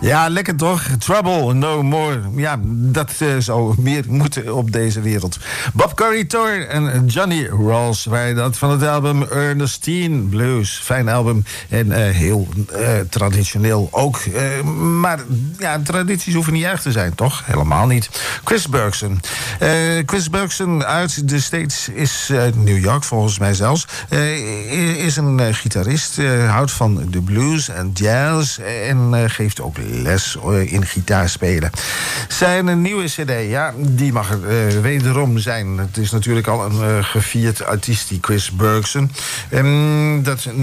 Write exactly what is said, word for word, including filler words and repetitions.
Ja, lekker toch? Trouble, no more. Ja, dat uh, zou meer moeten op deze wereld. Bob Corritore en Johnny Rawls waren dat van het album Ernestine Blues. Fijn album en uh, heel uh, traditioneel ook. Uh, maar ja, tradities hoeven niet erg te zijn, toch? Helemaal niet. Chris Bergson. Uh, Chris Bergson uit de States is uit New York, volgens mij zelfs. Uh, is een uh, gitarist, uh, houdt van de blues en jazz en uh, geeft ook les in gitaarspelen. Zijn nieuwe cd, ja, die mag er uh, wederom zijn. Het is natuurlijk al een uh, gevierd artiest, die Chris Bergson. Um, dat